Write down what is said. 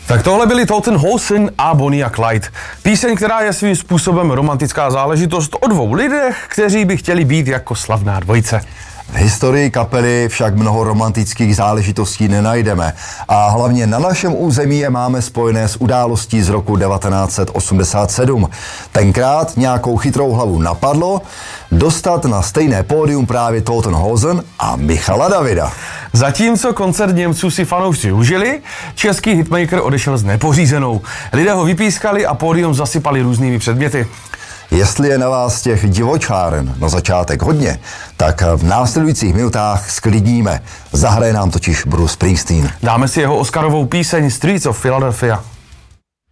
Tak tohle byli Tottenhausen a Bonnie a Clyde. Píseň, která je svým způsobem romantická záležitost o dvou lidech, kteří by chtěli být jako slavná dvojice. V historii kapely však mnoho romantických záležitostí nenajdeme a hlavně na našem území je máme spojené s událostí z roku 1987. Tenkrát nějakou chytrou hlavu napadlo dostat na stejné pódium právě Tottenhausen a Michala Davida. Zatímco koncert Němců si fanoušci užili, český hitmaker odešel s nepořízenou. Lidé ho vypískali a pódium zasypali různými předměty. Jestli je na vás těch divočáren na začátek hodně, tak v následujících minutách sklidníme. Zahraje nám totiž Bruce Springsteen. Dáme si jeho Oscarovou píseň Streets of Philadelphia.